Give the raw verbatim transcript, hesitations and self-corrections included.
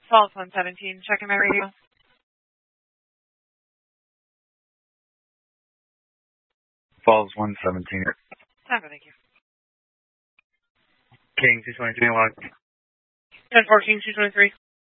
Falls one seventeen, checking my radio. Falls one seventeen. Time, thank you. King two twenty-three, one. ten four, King two twenty-three.